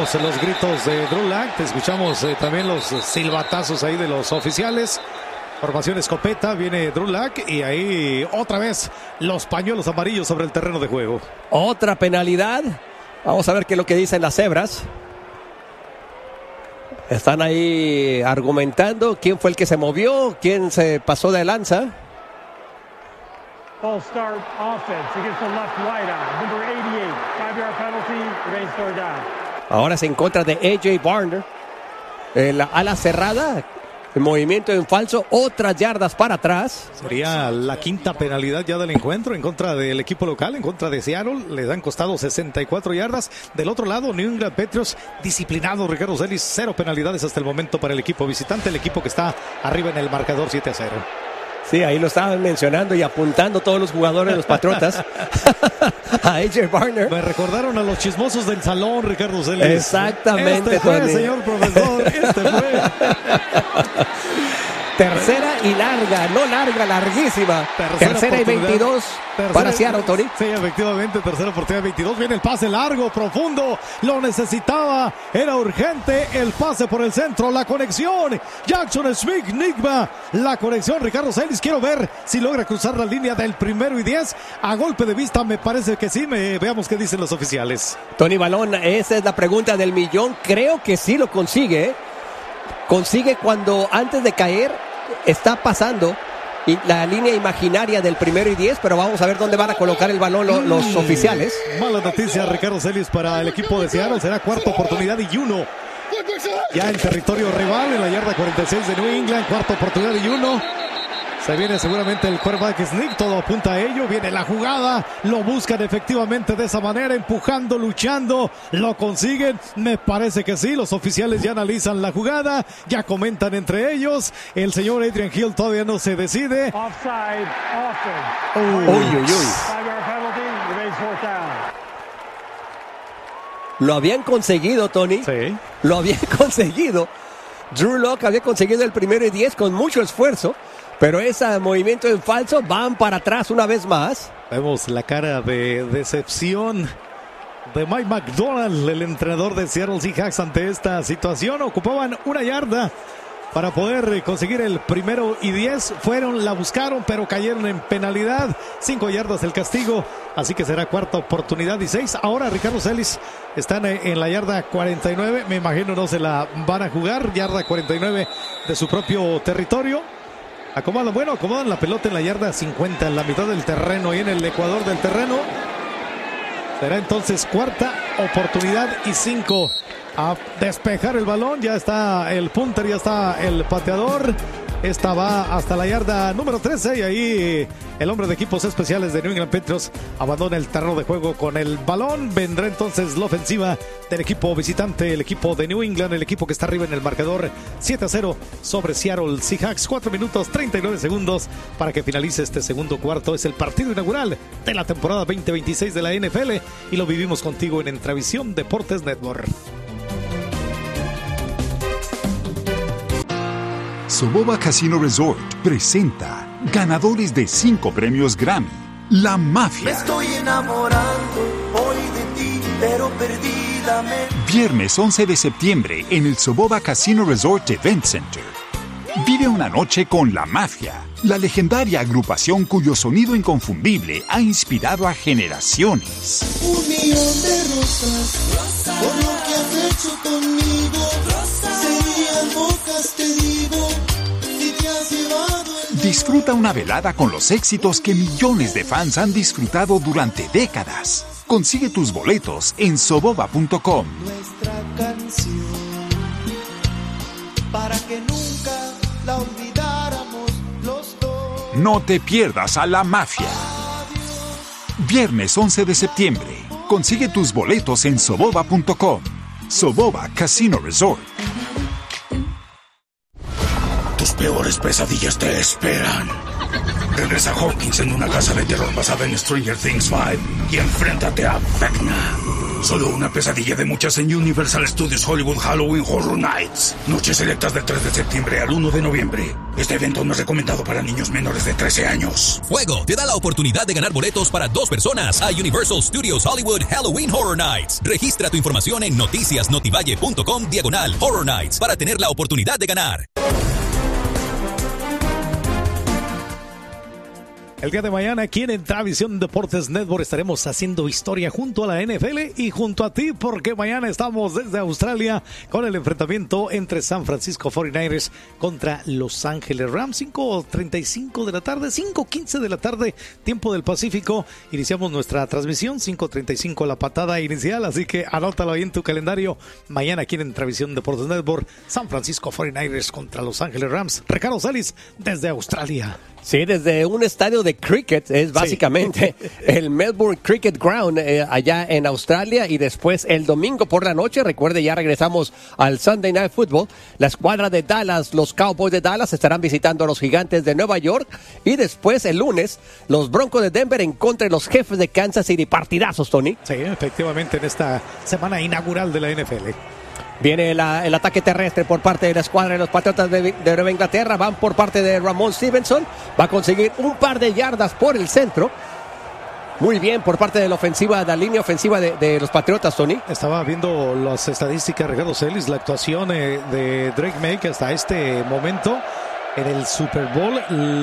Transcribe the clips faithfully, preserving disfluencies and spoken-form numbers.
escuchamos los gritos de Drew Lock, escuchamos eh, también los silbatazos ahí de los oficiales. Formación escopeta, viene Drew Lock y ahí otra vez los pañuelos amarillos sobre el terreno de juego. Otra penalidad. Vamos a ver qué es lo que dicen las cebras. Están ahí argumentando quién fue el que se movió, quién se pasó de lanza. False start offense against the left wideout. Number eighty-eight, five-yard penalty, remains third down. Ahora se en contra de A J Barner. En la ala cerrada. El movimiento en falso, otras yardas para atrás. Sería la quinta penalidad ya del encuentro en contra del equipo local, en contra de Seattle. Les han costado sesenta y cuatro yardas. Del otro lado, New England Patriots, disciplinado Ricardo Celis, cero penalidades hasta el momento para el equipo visitante, el equipo que está arriba en el marcador siete a cero. Sí, ahí lo estaban mencionando y apuntando todos los jugadores de los Patriotas a A J Barner. Me recordaron a los chismosos del salón, Ricardo Celis. Exactamente, Este fue, Tony. señor profesor, este fue. Tercera y larga, no larga, larguísima. Tercera, tercera y veintidós tercera, para Seattle, Tony. Sí, efectivamente, tercera oportunidad, veintidós. Viene el pase largo, profundo. Lo necesitaba, era urgente. El pase por el centro, la conexión. Jackson Smith, Nigma. La conexión, Ricardo Celis. Quiero ver si logra cruzar la línea del primero y diez. A golpe de vista, me parece que sí. Me, veamos qué dicen los oficiales. Tony Balón, esa es la pregunta del millón. Creo que sí lo consigue. Consigue cuando antes de caer está pasando la línea imaginaria del primero y diez, pero vamos a ver dónde van a colocar el balón los, los mm, oficiales. Mala noticia, Ricardo Celis, para el equipo de Seattle. Será cuarta oportunidad y uno. Ya en territorio rival, en la yarda cuarenta y seis de New England. Cuarta oportunidad y uno. Se viene seguramente el quarterback sneak, todo apunta a ello. Viene la jugada, lo buscan efectivamente de esa manera, empujando, luchando, lo consiguen. Me parece que sí, los oficiales ya analizan la jugada, ya comentan entre ellos. El señor Adrian Hill todavía no se decide. Offside, offense. Uy, uy, uy. Five-yard penalty, remains fourth down. Lo habían conseguido, Tony. Sí. Lo habían conseguido. Drew Lock había conseguido el primero y diez con mucho esfuerzo. Pero ese movimiento en falso, van para atrás una vez más. Vemos la cara de decepción de Mike McDonald, el entrenador de Seattle Seahawks, ante esta situación. Ocupaban una yarda para poder conseguir el primero y diez. Fueron, la buscaron, pero cayeron en penalidad. Cinco yardas el castigo, así que será cuarta oportunidad y seis. Ahora Ricardo Celis están en la yarda cuarenta y nueve. Me imagino no se la van a jugar. Yarda cuarenta y nueve de su propio territorio. Acomodan, bueno, acomodan la pelota en la yarda cincuenta, en la mitad del terreno y en el ecuador del terreno. Será entonces cuarta oportunidad y cinco. A despejar el balón, ya está el punter, ya está el pateador. Esta va hasta la yarda número trece y ahí el hombre de equipos especiales de New England Patriots abandona el terreno de juego con el balón. Vendrá entonces la ofensiva del equipo visitante, el equipo de New England, el equipo que está arriba en el marcador siete a cero sobre Seattle Seahawks. cuatro minutos treinta y nueve segundos para que finalice este segundo cuarto. Es el partido inaugural de la temporada veinte veintiséis de la N F L y lo vivimos contigo en Entravisión Deportes Network. Soboba Casino Resort presenta ganadores de cinco premios Grammy, La Mafia. Me estoy enamorando hoy de ti, pero perdidamente. Viernes once de septiembre en el Soboba Casino Resort Event Center. Vive una noche con La Mafia, la legendaria agrupación cuyo sonido inconfundible ha inspirado a generaciones. Un millón de rosas, rosa, por lo que has hecho conmigo, rosa, serían pocas, te digo, si te has llevado el... Disfruta una velada con los éxitos que millones de fans han disfrutado durante décadas. Consigue tus boletos en soboba punto com. Nuestra canción, para que nunca la olvidáramos los dos. No te pierdas a La Mafia. Viernes once de septiembre. Consigue tus boletos en soboba punto com. Soboba Casino Resort. Tus peores pesadillas te esperan. Regresa Hawkins en una casa de terror basada en Stranger Things cinco y enfréntate a Vecna, Solo una pesadilla de muchas en Universal Studios Hollywood Halloween Horror Nights. Noches selectas del tres de septiembre al uno de noviembre. Este evento no es recomendado para niños menores de trece años. Fuego te da la oportunidad de ganar boletos para dos personas a Universal Studios Hollywood Halloween Horror Nights. Registra tu información en noticiasnotivalle.com diagonal Horror Nights para tener la oportunidad de ganar. El día de mañana aquí en Entravisión Deportes Network estaremos haciendo historia junto a la N F L y junto a ti, porque mañana estamos desde Australia con el enfrentamiento entre San Francisco cuarenta y nueve ers contra Los Ángeles Rams. cinco treinta y cinco de la tarde, cinco quince de la tarde, tiempo del Pacífico. Iniciamos nuestra transmisión, cinco treinta y cinco la patada inicial, así que anótalo ahí en tu calendario. Mañana aquí en Entravisión Deportes Network, San Francisco cuarenta y nueve ers contra Los Ángeles Rams. Ricardo Celis desde Australia. Sí, desde un estadio de cricket, es básicamente sí. el Melbourne Cricket Ground eh, allá en Australia, y después el domingo por la noche, recuerde, ya regresamos al Sunday Night Football, la escuadra de Dallas, los Cowboys de Dallas estarán visitando a los Gigantes de Nueva York, y después el lunes los Broncos de Denver en contra de los Jefes de Kansas City. Partidazos, Tony. Sí, efectivamente, en esta semana inaugural de la N F L. Viene la, el ataque terrestre por parte de la escuadra de los Patriotas de, de Nueva Inglaterra. Van por parte de Ramon Stevenson. Va a conseguir un par de yardas por el centro. Muy bien por parte de la ofensiva, de la línea ofensiva de, de los Patriotas, Tony. Estaba viendo las estadísticas, Ricardo Celis, la actuación eh, de Drake May, que hasta este momento en el Super Bowl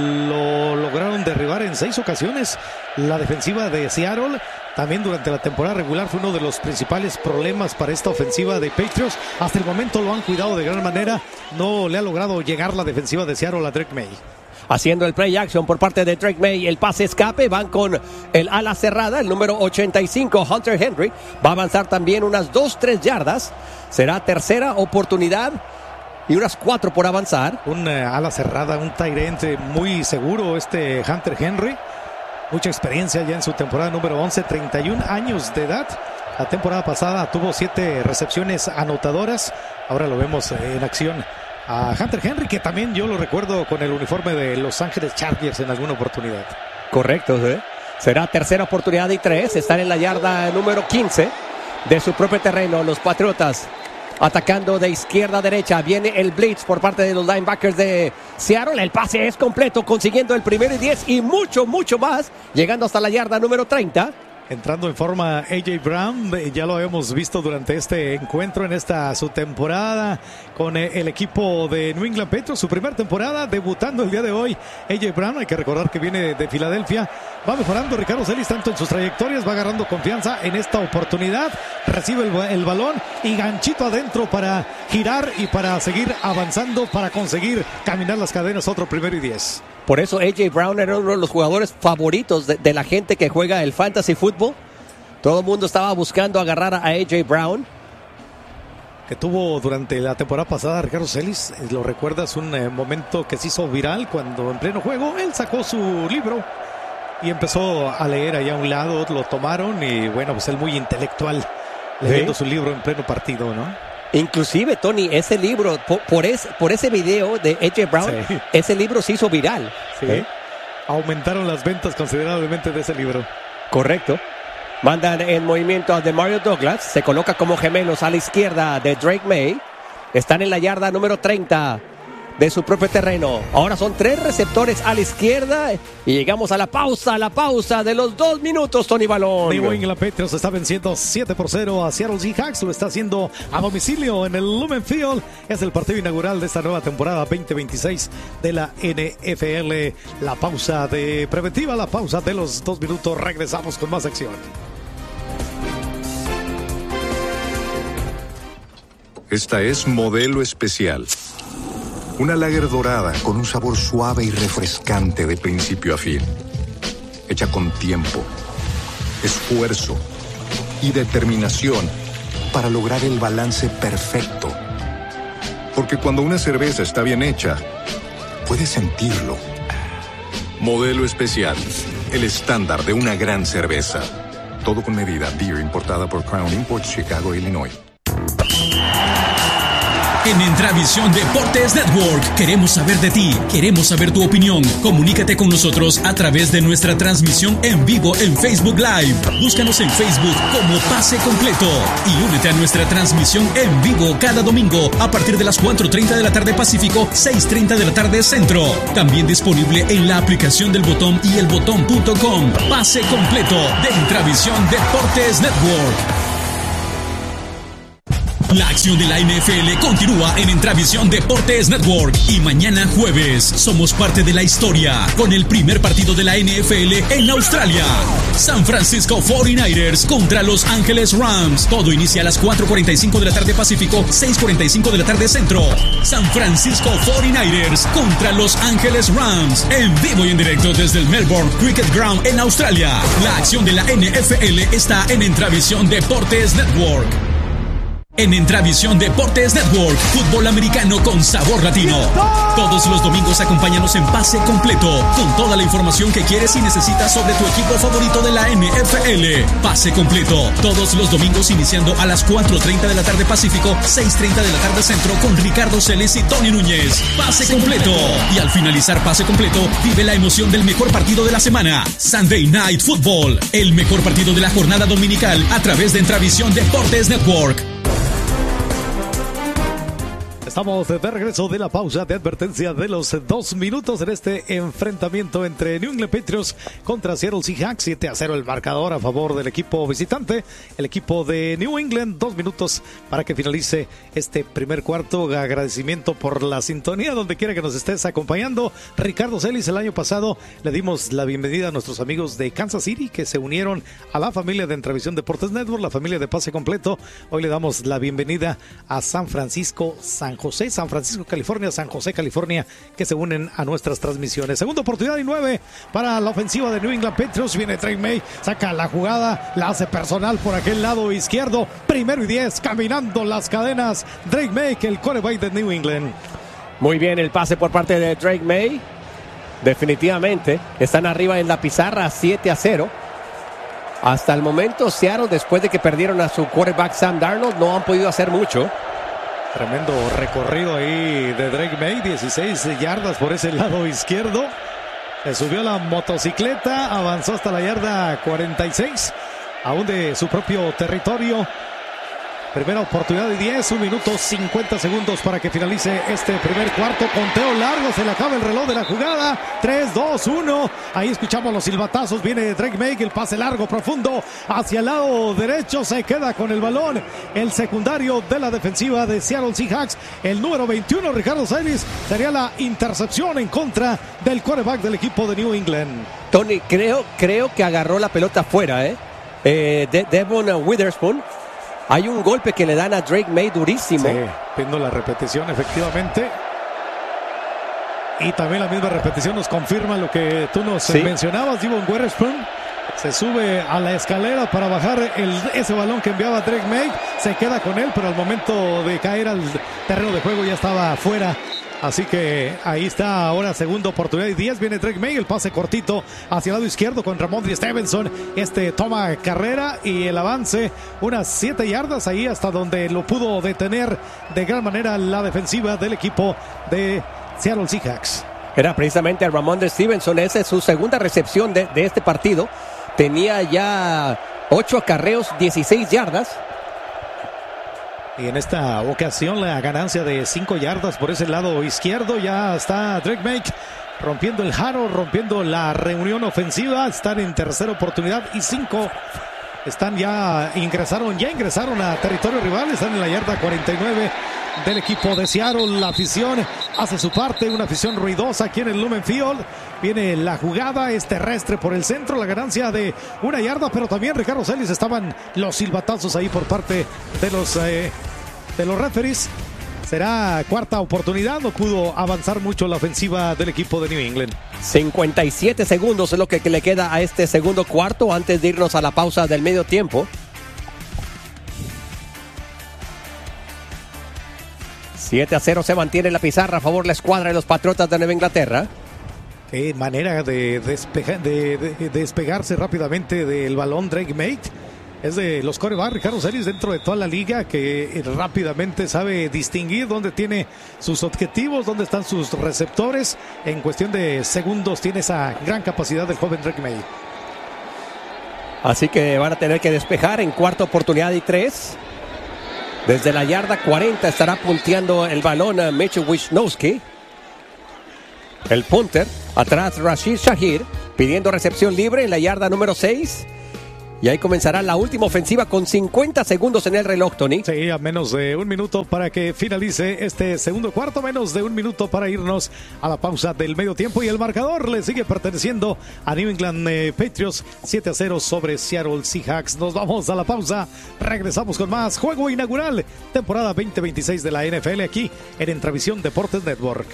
lo lograron derribar en seis ocasiones. La defensiva de Seattle también durante la temporada regular fue uno de los principales problemas para esta ofensiva de Patriots. Hasta el momento lo han cuidado de gran manera. No le ha logrado llegar la defensiva de Seattle a Drake May. Haciendo el play action por parte de Drake May, el pase escape, van con el ala cerrada, el número ochenta y cinco, Hunter Henry. Va a avanzar también unas dos tres yardas. Será tercera oportunidad y unas cuatro por avanzar. Un uh, ala cerrada, un tight end muy seguro este Hunter Henry. Mucha experiencia ya en su temporada número once, treinta y un años de edad. La temporada pasada tuvo siete recepciones anotadoras. Ahora lo vemos en acción a Hunter Henry, que también yo lo recuerdo con el uniforme de Los Ángeles Chargers en alguna oportunidad. Correcto, ¿eh? Será tercera oportunidad y tres. Están en la yarda número quince de su propio terreno los Patriotas. Atacando de izquierda a derecha, viene el blitz por parte de los linebackers de Seattle. El pase es completo, consiguiendo el primero y diez y mucho, mucho más, llegando hasta la yarda número treinta. Entrando en forma A J Brown, ya lo habíamos visto durante este encuentro en esta su temporada con el equipo de New England Patriots, su primera temporada, debutando el día de hoy. A J Brown, hay que recordar que viene de Filadelfia, va mejorando Ricardo Celis tanto en sus trayectorias, va agarrando confianza en esta oportunidad, recibe el, el balón y ganchito adentro para girar y para seguir avanzando, para conseguir caminar las cadenas, otro primero y diez. Por eso A J Brown era uno de los jugadores favoritos de, de la gente que juega el fantasy football. Todo el mundo estaba buscando agarrar a A J Brown, que tuvo durante la temporada pasada Ricardo Celis. Lo recuerdas, un eh, momento que se hizo viral cuando en pleno juego él sacó su libro y empezó a leer allá a un lado, lo tomaron y bueno, pues él muy intelectual leyendo ¿sí? su libro en pleno partido, ¿no? Inclusive, Tony, ese libro, por, por, es, por ese video de A J Brown, sí. ese libro se hizo viral. Sí. ¿Eh? Aumentaron las ventas considerablemente de ese libro. Correcto. Mandan en movimiento a Demario Douglas. Se coloca como gemelos a la izquierda de Drake May. Están en la yarda número treinta de su propio terreno. Ahora son tres receptores a la izquierda y llegamos a la pausa, a la pausa de los dos minutos, Tony Balón. New England Patriots está venciendo siete por cero a Seattle Seahawks. Lo está haciendo a domicilio en el Lumen Field. Es el partido inaugural de esta nueva temporada veinte veintiséis de la N F L. La pausa de preventiva, la pausa de los dos minutos. Regresamos con más acción. Esta es Modelo Especial. Una lager dorada con un sabor suave y refrescante de principio a fin. Hecha con tiempo, esfuerzo y determinación para lograr el balance perfecto. Porque cuando una cerveza está bien hecha, puedes sentirlo. Modelo Especial, el estándar de una gran cerveza. Todo con medida. Beer importada por Crown Imports, Chicago, Illinois. En Entravisión Deportes Network queremos saber de ti, queremos saber tu opinión. Comunícate con nosotros a través de nuestra transmisión en vivo en Facebook Live. Búscanos en Facebook como Pase Completo y únete a nuestra transmisión en vivo cada domingo a partir de las cuatro treinta de la tarde Pacífico, seis treinta de la tarde Centro. También disponible en la aplicación del Botón y el botón punto com. Pase Completo de Entravisión Deportes Network. La acción de la N F L continúa en Entravisión Deportes Network y mañana jueves somos parte de la historia con el primer partido de la N F L en Australia. San Francisco cuarenta y nueve ers contra Los Ángeles Rams. Todo inicia a las cuatro cuarenta y cinco de la tarde Pacífico, seis cuarenta y cinco de la tarde Centro. San Francisco cuarenta y nueve ers contra Los Ángeles Rams. En vivo y en directo desde el Melbourne Cricket Ground en Australia. La acción de la N F L está en Entravisión Deportes Network. En Entravisión Deportes Network, fútbol americano con sabor latino. Todos los domingos acompáñanos en Pase Completo, con toda la información que quieres y necesitas sobre tu equipo favorito de la N F L. Pase Completo, todos los domingos iniciando a las cuatro treinta de la tarde Pacífico, seis treinta de la tarde Centro con Ricardo Celes y Tony Núñez. Pase Completo. Y al finalizar Pase Completo, vive la emoción del mejor partido de la semana. Sunday Night Football, el mejor partido de la jornada dominical a través de Entravisión Deportes Network. Estamos de regreso de la pausa de advertencia de los dos minutos en este enfrentamiento entre New England Patriots contra Seattle Seahawks. siete a cero el marcador a favor del equipo visitante, el equipo de New England. Dos minutos para que finalice este primer cuarto. Agradecimiento por la sintonía donde quiera que nos estés acompañando. Ricardo Celis, el año pasado le dimos la bienvenida a nuestros amigos de Kansas City que se unieron a la familia de Entravisión Deportes Network, la familia de Pase Completo. Hoy le damos la bienvenida a San Francisco, San José, San Francisco, California, San José, California, que se unen a nuestras transmisiones. Segunda oportunidad y nueve para la ofensiva de New England Patriots. Viene Drake May, saca la jugada, la hace personal por aquel lado izquierdo. Primero y diez, caminando las cadenas. Drake May, que el quarterback de New England. Muy bien el pase por parte de Drake May. Definitivamente están arriba en la pizarra, siete a cero. Hasta el momento, Seattle, después de que perdieron a su quarterback Sam Darnold, no han podido hacer mucho. Tremendo recorrido ahí de Drake May, dieciséis yardas por ese lado izquierdo. Se subió a la motocicleta, avanzó hasta la yarda cuarenta y seis, aún de su propio territorio. Primera oportunidad de diez, un minuto cincuenta segundos para que finalice este primer cuarto. Conteo largo, se le acaba el reloj de la jugada. tres, dos, uno. Ahí escuchamos los silbatazos. Viene Drake May, el pase largo, profundo, hacia el lado derecho. Se queda con el balón el secundario de la defensiva de Seattle Seahawks. El número veintiuno, Ricardo Celis, sería la intercepción en contra del quarterback del equipo de New England. Tony, creo, creo que agarró la pelota afuera, ¿eh? eh de, Devon Witherspoon. Hay un golpe que le dan a Drake May durísimo. Sí, viendo la repetición, efectivamente. Y también la misma repetición nos confirma lo que tú nos ¿Sí? mencionabas. Devon Witherspoon se sube a la escalera para bajar el, ese balón que enviaba Drake May. Se queda con él, pero al momento de caer al terreno de juego ya estaba fuera. Así que ahí está ahora segunda oportunidad y diez. Viene Drake May, el pase cortito hacia el lado izquierdo con Ramondre Stevenson. Este toma carrera y el avance unas siete yardas ahí hasta donde lo pudo detener de gran manera la defensiva del equipo de Seattle Seahawks. Era precisamente Ramondre Stevenson. Esa es su segunda recepción de, de este partido. Tenía ya ocho acarreos, dieciséis yardas. Y en esta ocasión la ganancia de cinco yardas por ese lado izquierdo. Ya está Drake May rompiendo el jaro, rompiendo la reunión ofensiva. Están en tercera oportunidad y cinco. Están ya, ingresaron, ya ingresaron a territorio rival. Están en la yarda cuarenta y nueve del equipo de Seattle. La afición hace su parte, una afición ruidosa aquí en el Lumen Field. Viene la jugada, es terrestre por el centro, la ganancia de una yarda, pero también Ricardo Celis estaban los silbatazos ahí por parte de los, eh, de los referees. Será cuarta oportunidad, no pudo avanzar mucho la ofensiva del equipo de New England. cincuenta y siete segundos es lo que le queda a este segundo cuarto antes de irnos a la pausa del medio tiempo. siete a cero se mantiene la pizarra a favor de la escuadra de los Patriotas de Nueva Inglaterra. Qué manera de, despeja, de, de, de despegarse rápidamente del balón Drake May. es de los quarterbacks, Ricardo Celis, dentro de toda la liga, que rápidamente sabe distinguir dónde tiene sus objetivos, dónde están sus receptores. En cuestión de segundos tiene esa gran capacidad del joven Drake May. Así que van a tener que despejar en cuarta oportunidad y tres. Desde la yarda cuarenta estará punteando el balón a Mitchell Wisnowski. El punter, atrás Rashid Shahir, pidiendo recepción libre en la yarda número seis. Y ahí comenzará la última ofensiva con cincuenta segundos en el reloj, Tony. Sí, a menos de un minuto para que finalice este segundo cuarto, menos de un minuto para irnos a la pausa del medio tiempo. Y el marcador le sigue perteneciendo a New England eh, Patriots, siete a cero sobre Seattle Seahawks. Nos vamos a la pausa, regresamos con más juego inaugural, temporada veinte veintiséis de la N F L, aquí en Entravisión Deportes Network.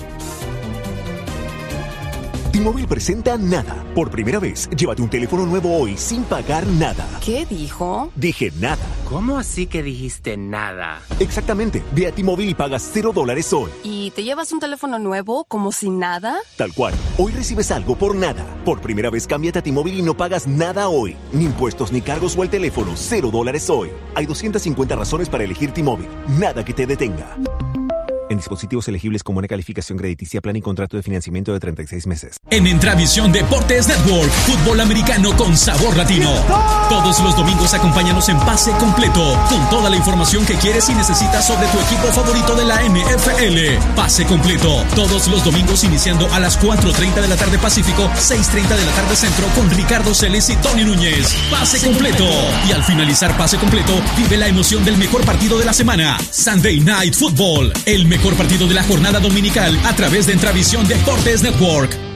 T-Mobile presenta Nada. Por primera vez, llévate un teléfono nuevo hoy sin pagar nada. ¿Qué dijo? Dije nada. ¿Cómo así que dijiste nada? Exactamente. Ve a T-Mobile y pagas cero dólares hoy. ¿Y te llevas un teléfono nuevo como si nada? Tal cual. Hoy recibes algo por nada. Por primera vez, cámbiate a T-Mobile y no pagas nada hoy. Ni impuestos, ni cargos o el teléfono. Cero dólares hoy. Hay doscientas cincuenta razones para elegir T-Mobile. Nada que te detenga. En dispositivos elegibles con buena calificación crediticia, plan y contrato de financiamiento de treinta y seis meses. En Entravisión Deportes Network, fútbol americano con sabor latino. Todos los domingos acompáñanos en Pase Completo, con toda la información que quieres y necesitas sobre tu equipo favorito de la N F L. Pase Completo, todos los domingos iniciando a las cuatro treinta de la tarde Pacífico, seis treinta de la tarde Centro, con Ricardo Celis y Tony Núñez. Pase Completo. Y al finalizar Pase Completo, vive la emoción del mejor partido de la semana, Sunday Night Football, el mejor partido de la jornada dominical a través de Entravisión Deportes Network.